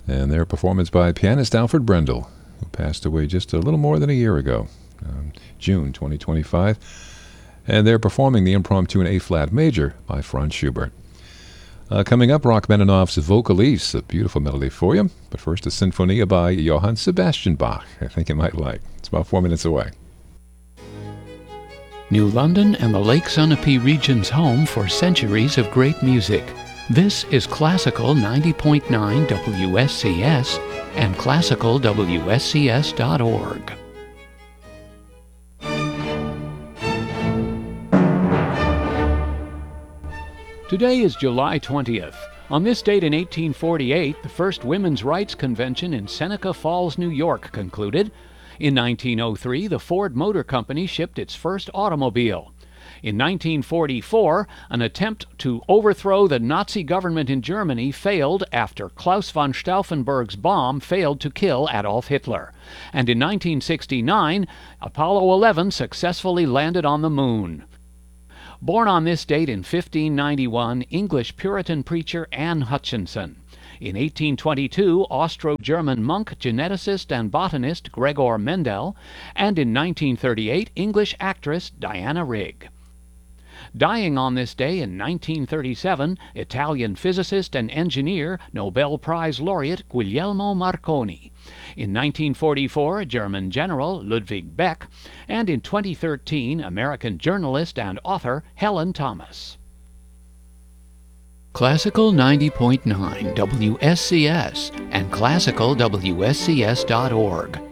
and their performance by pianist Alfred Brendel, who passed away just a little more than a year ago, June 2025. And they're performing the impromptu in A-flat major by Franz Schubert. Coming up, Rachmaninoff's Vocalise, a beautiful melody for you. But first, a sinfonia by Johann Sebastian Bach, I think you might like. It's about 4 minutes away. New London and the Lake Sunapee region's home for centuries of great music. This is Classical 90.9 WSCS and classicalwscs.org. Today is July 20th. On this date in 1848, the first Women's Rights Convention in Seneca Falls, New York concluded. In 1903, the Ford Motor Company shipped its first automobile. In 1944, an attempt to overthrow the Nazi government in Germany failed after Klaus von Stauffenberg's bomb failed to kill Adolf Hitler. And in 1969, Apollo 11 successfully landed on the moon. Born on this date in 1591, English Puritan preacher Anne Hutchinson. In 1822, Austro-German monk, geneticist, and botanist Gregor Mendel. And in 1938, English actress Diana Rigg. Dying on this day in 1937, Italian physicist and engineer, Nobel Prize laureate Guglielmo Marconi. In 1944, German general Ludwig Beck. And in 2013, American journalist and author Helen Thomas. Classical 90.9 WSCS and classicalwscs.org.